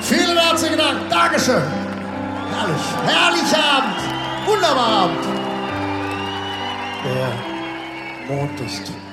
Vielen herzlichen Dank. Dankeschön. Herrlich. Herrlicher Abend. Wunderbarer Abend. Der Mond ist